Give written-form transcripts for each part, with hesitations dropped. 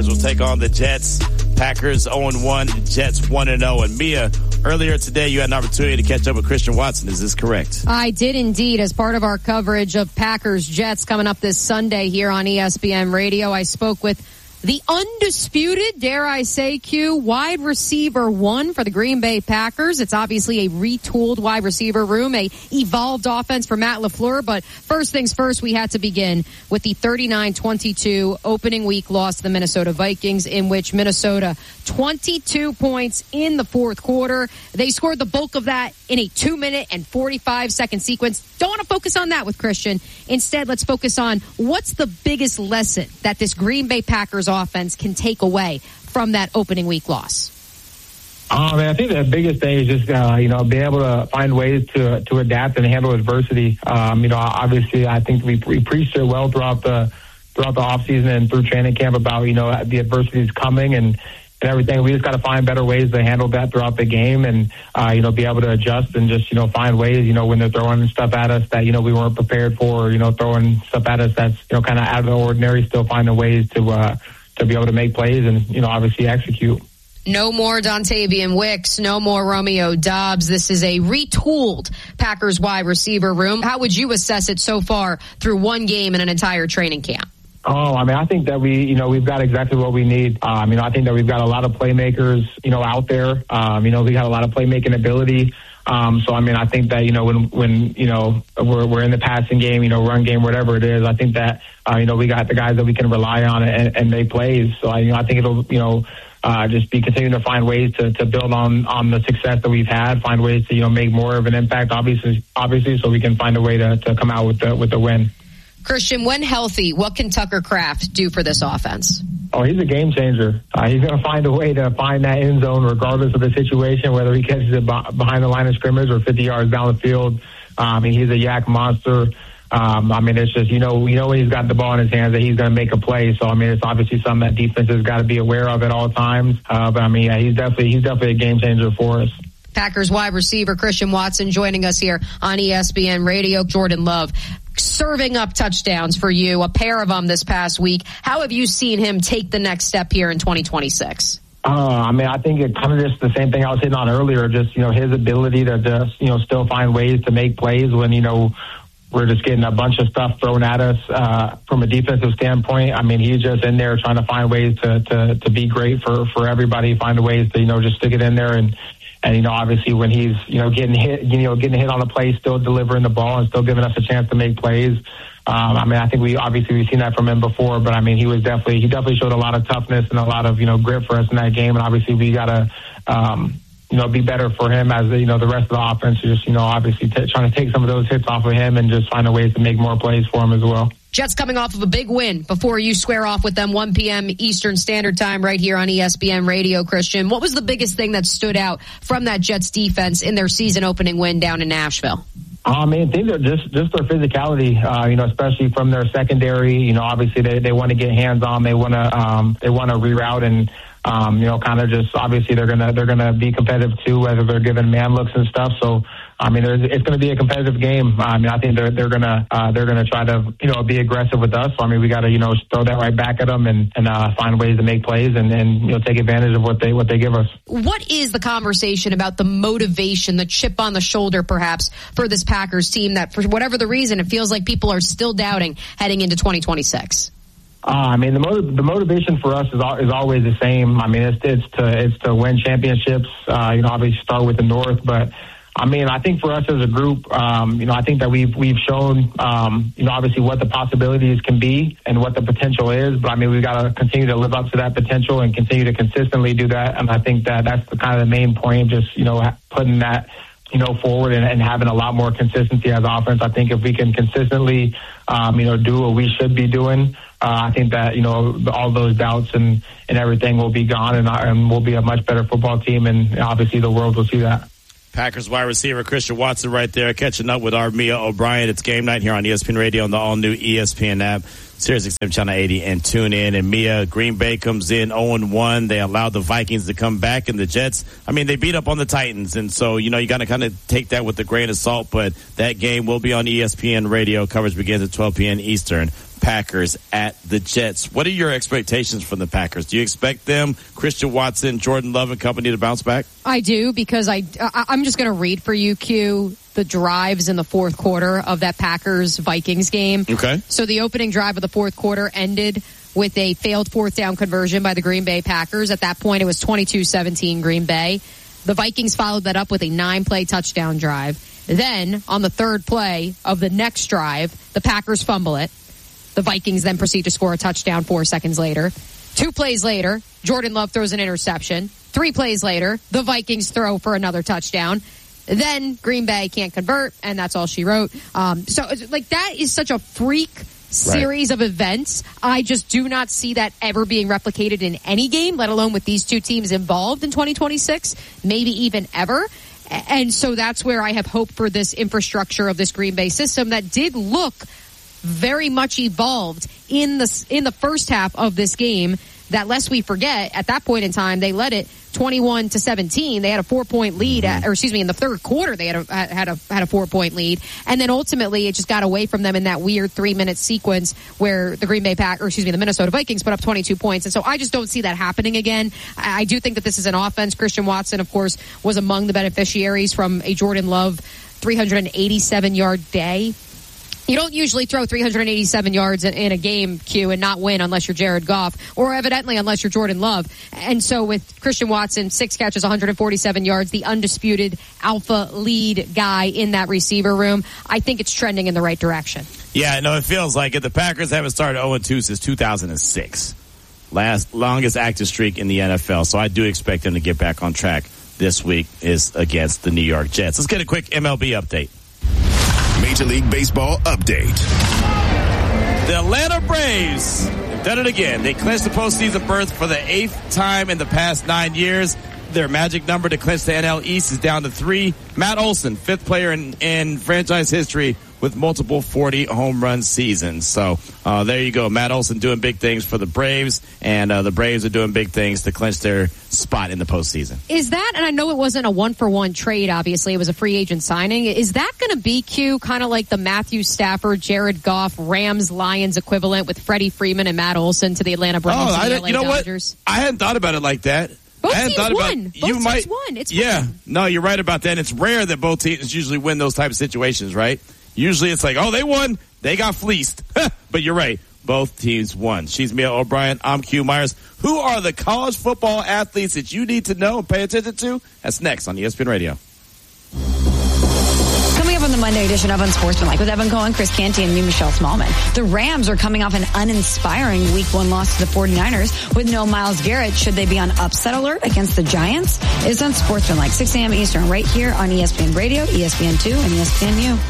will take on the Jets. Packers 0-1, Jets 1-0. And Mia, earlier today you had an opportunity to catch up with Christian Watson. Is this correct? I did indeed. As part of our coverage of Packers Jets coming up this Sunday here on ESPN Radio, I spoke with the undisputed, dare I say, Q, wide receiver 1 for the Green Bay Packers. It's obviously a retooled wide receiver room, a evolved offense for Matt LaFleur. But first things first, we had to begin with the 39-22 opening week loss to the Minnesota Vikings, in which Minnesota 22 points in the fourth quarter. They scored the bulk of that in a 2-minute and 45-second sequence. Don't want to focus on that with Christian. Instead, let's focus on what's the biggest lesson that this Green Bay Packers offense can take away from that opening week loss. I think the biggest thing is just, being able to find ways to adapt and handle adversity. Obviously, I think we preached it well throughout the offseason and through training camp about, the adversity is coming and everything. We just got to find better ways to handle that throughout the game and, be able to adjust and just, find ways, when they're throwing stuff at us that, we weren't prepared for, or, throwing stuff at us that's, kind of out of the ordinary, still finding ways to be able to make plays and, obviously execute. No more Dontavian Wicks, no more Romeo Doubs. This is a retooled Packers wide receiver room. How would you assess it so far through one game and an entire training camp? I think that we've got exactly what we need. I think that we've got a lot of playmakers, out there. We got a lot of playmaking ability. I think that, when, we're in the passing game, run game, whatever it is, I think that, we got the guys that we can rely on and make plays. So, I think it'll, just be continuing to find ways to build on the success that we've had, find ways to, make more of an impact, obviously, so we can find a way to come out with the win. Christian, when healthy, what can Tucker Kraft do for this offense? He's a game changer. He's going to find a way to find that end zone regardless of the situation, whether he catches it behind the line of scrimmage or 50 yards down the field. He's a yak monster. It's just, when he's got the ball in his hands that he's going to make a play. So, it's obviously something that defense has got to be aware of at all times. He's definitely a game changer for us. Packers wide receiver Christian Watson joining us here on ESPN Radio. Jordan Love serving up touchdowns for you, a pair of them this past week. How have you seen him take the next step here in 2026? I think it's kind of just the same thing I was hitting on earlier, just, his ability to just, still find ways to make plays when, we're just getting a bunch of stuff thrown at us from a defensive standpoint. He's just in there trying to find ways to be great for everybody, find ways to, just stick it in there and obviously when he's, getting hit on a play, still delivering the ball and still giving us a chance to make plays. I think we've seen that from him before, but he definitely showed a lot of toughness and a lot of, grit for us in that game. And obviously we got to, be better for him as, the rest of the offense, just, obviously trying to take some of those hits off of him and just find a way to make more plays for him as well. Jets coming off of a big win before you square off with them 1 p.m. Eastern Standard Time right here on ESPN Radio, Christian. What was the biggest thing that stood out from that Jets defense in their season opening win down in Nashville? Things are just their physicality, especially from their secondary. Obviously they want to get hands on, they want to reroute and, kind of just obviously they're gonna be competitive too, whether they're given man looks and stuff. So it's going to be a competitive game. I think they're gonna try to be aggressive with us. So we got to throw that right back at them and find ways to make plays and take advantage of what they give us. What is the conversation about the motivation, the chip on the shoulder, perhaps, for this Packers team that for whatever the reason it feels like people are still doubting heading into 2026? The motivation for us is always the same. It's to win championships. Obviously start with the North, but I think for us as a group, I think that we've shown, obviously what the possibilities can be and what the potential is. But we've got to continue to live up to that potential and continue to consistently do that. And I think that that's the kind of the main point, just putting that forward and having a lot more consistency as offense. I think if we can consistently, do what we should be doing, I think that, all those doubts and everything will be gone and we'll be a much better football team. And obviously the world will see that. Packers wide receiver Christian Watson right there, catching up with our Mia O'Brien. It's game night here on ESPN Radio and the all-new ESPN app, SiriusXM Channel 80, and tune in. And Mia, Green Bay comes in 0-1. They allowed the Vikings to come back, and the Jets, they beat up on the Titans. And so, you got to kind of take that with a grain of salt, but that game will be on ESPN Radio. Coverage begins at 12 p.m. Eastern. Packers at the Jets. What are your expectations from the Packers? Do you expect them, Christian Watson, Jordan Love and company to bounce back? I do, because I'm just going to read for you, Q, the drives in the fourth quarter of that Packers-Vikings game. Okay. So the opening drive of the fourth quarter ended with a failed fourth down conversion by the Green Bay Packers. At that point, it was 22-17 Green Bay. The Vikings followed that up with a 9-play touchdown drive. Then, on the third play of the next drive, the Packers fumble it. The Vikings then proceed to score a touchdown 4 seconds later. 2 plays later, Jordan Love throws an interception. 3 plays later, the Vikings throw for another touchdown. Then Green Bay can't convert, and that's all she wrote. So, that is such a freak series of events. I just do not see that ever being replicated in any game, let alone with these two teams involved in 2026, maybe even ever. And so that's where I have hope for this infrastructure of this Green Bay system that did look very much evolved in the first half of this game, that lest we forget, at that point in time, they led it 21-17. They had a 4-point lead, in the third quarter, they had a 4-point lead. And then ultimately, it just got away from them in that weird 3-minute sequence where the the Minnesota Vikings put up 22 points. And so I just don't see that happening again. I do think that this is an offense. Christian Watson, of course, was among the beneficiaries from a Jordan Love 387-yard day. You don't usually throw 387 yards in a game, Q, and not win unless you're Jared Goff, or evidently unless you're Jordan Love. And so with Christian Watson, 6 catches, 147 yards, the undisputed alpha lead guy in that receiver room, I think it's trending in the right direction. Yeah, no, it feels like it. The Packers haven't started 0-2 since 2006. Longest active streak in the NFL. So I do expect them to get back on track this week is against the New York Jets. Let's get a quick MLB update. Major League Baseball update. The Atlanta Braves have done it again. They clinched the postseason berth for the 8th time in the past 9 years. Their magic number to clinch the NL East is down to 3. Matt Olson, 5th player in franchise history with multiple 40 home run seasons. So there you go. Matt Olson doing big things for the Braves, and the Braves are doing big things to clinch their spot in the postseason. Is that, and I know it wasn't a 1-for-1 trade, obviously, it was a free agent signing. Is that going to be, Q, kind of like the Matthew Stafford, Jared Goff, Rams-Lions equivalent with Freddie Freeman and Matt Olson to the Atlanta Braves and the LA Dodgers? What? I hadn't thought about it like that. Both teams won. Both teams won. It's fun. No, you're right about that. It's rare that both teams usually win those type of situations, right? Usually it's like, oh, they won. They got fleeced. But you're right. Both teams won. She's Mia O'Brien. I'm Q Myers. Who are the college football athletes that you need to know and pay attention to? That's next on ESPN Radio. Coming up on the Monday edition of Unsportsmanlike with Evan Cohen, Chris Canty, and me, Michelle Smallman. The Rams are coming off an uninspiring Week 1 loss to the 49ers with no Myles Garrett. Should they be on upset alert against the Giants? It's Unsportsmanlike, 6 a.m. Eastern, right here on ESPN Radio, ESPN2, and ESPNU.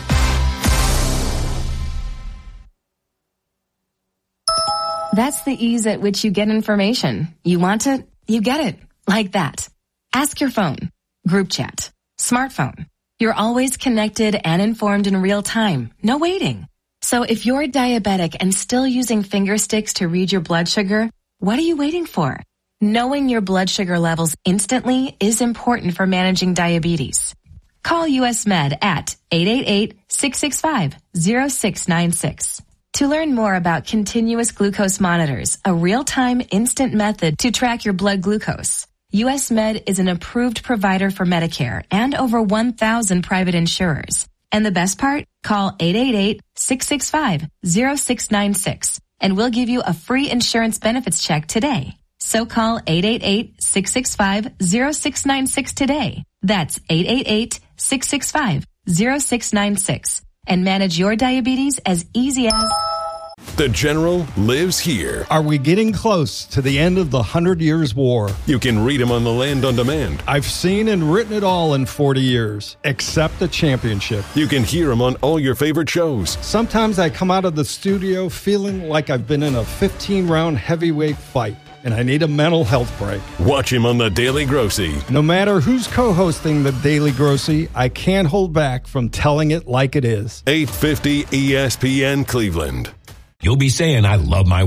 That's the ease at which you get information. You want it, you get it. Like that. Ask your phone. Group chat. Smartphone. You're always connected and informed in real time. No waiting. So if you're diabetic and still using finger sticks to read your blood sugar, what are you waiting for? Knowing your blood sugar levels instantly is important for managing diabetes. Call US Med at 888-665-0696. To learn more about continuous glucose monitors, a real-time instant method to track your blood glucose, US Med is an approved provider for Medicare and over 1,000 private insurers. And the best part? Call 888-665-0696 and we'll give you a free insurance benefits check today. So call 888-665-0696 today. That's 888-665-0696 and manage your diabetes as easy as... The General lives here. Are we getting close to the end of the 100 Years' War? You can read him on the Land on Demand. I've seen and written it all in 40 years, except the championship. You can hear him on all your favorite shows. Sometimes I come out of the studio feeling like I've been in a 15-round heavyweight fight, and I need a mental health break. Watch him on The Daily Grossy. No matter who's co-hosting The Daily Grossy, I can't hold back from telling it like it is. 850 ESPN Cleveland. You'll be saying, I love my